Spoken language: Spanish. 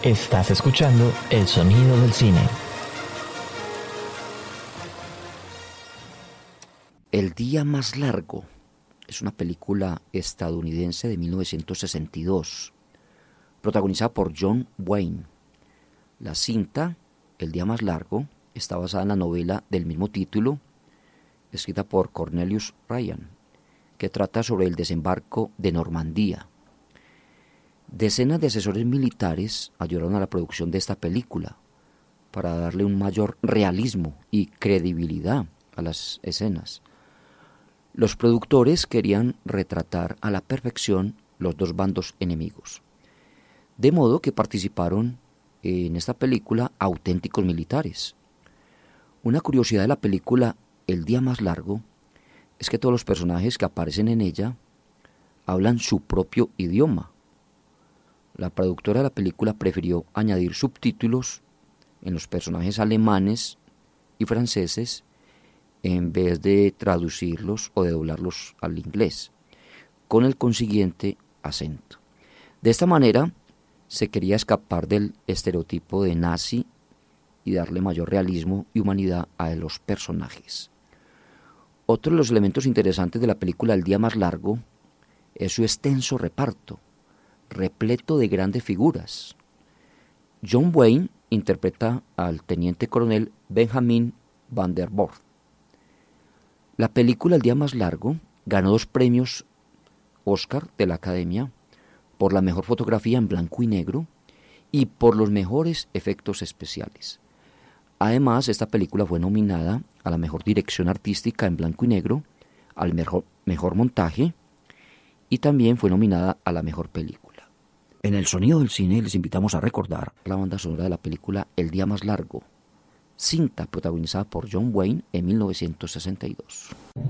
Estás escuchando El Sonido del Cine. El día más largo es una película estadounidense de 1962, protagonizada por John Wayne. La cinta, El día más largo, está basada en la novela del mismo título, escrita por Cornelius Ryan, que trata sobre el desembarco de Normandía. Decenas de asesores militares ayudaron a la producción de esta película para darle un mayor realismo y credibilidad a las escenas. Los productores querían retratar a la perfección los dos bandos enemigos, de modo que participaron en esta película auténticos militares. Una curiosidad de la película El día más largo es que todos los personajes que aparecen en ella hablan su propio idioma. La productora de la película prefirió añadir subtítulos en los personajes alemanes y franceses en vez de traducirlos o de doblarlos al inglés, con el consiguiente acento. De esta manera se quería escapar del estereotipo de nazi y darle mayor realismo y humanidad a los personajes. Otro de los elementos interesantes de la película El día más largo es su extenso reparto, repleto de grandes figuras. John Wayne interpreta al teniente coronel Benjamin Van der Boer. La película El día más largo ganó 2 premios Oscar de la Academia por la mejor fotografía en blanco y negro y por los mejores efectos especiales. Además, esta película fue nominada a la mejor dirección artística en blanco y negro, al mejor montaje y también fue nominada a la mejor película. En El Sonido del Cine les invitamos a recordar la banda sonora de la película El día más largo, cinta protagonizada por John Wayne en 1962.